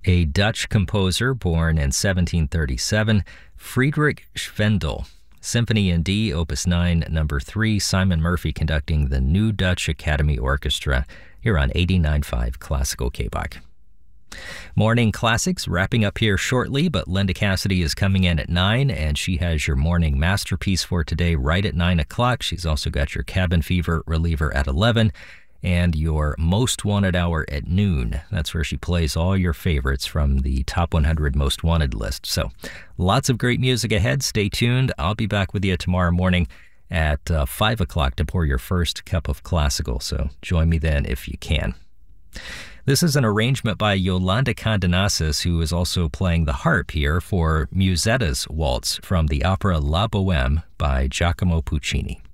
A Dutch composer born in 1737, Friedrich Schwendel. Symphony in D, Opus 9, number 3, Simon Murphy conducting the New Dutch Academy Orchestra here on 89.5 Classical K-Bach. Morning Classics wrapping up here shortly, but Linda Cassidy is coming in at 9, and she has your morning masterpiece for today right at 9 o'clock. She's also got your cabin fever reliever at 11 and your most wanted hour at noon. That's where she plays all your favorites from the top 100 most wanted list. So lots of great music ahead. Stay tuned. I'll be back with you tomorrow morning at 5 o'clock to pour your first cup of classical. So join me then if you can. This is an arrangement by Yolanda Condenasis, who is also playing the harp here for Musetta's Waltz from the opera La Bohème by Giacomo Puccini.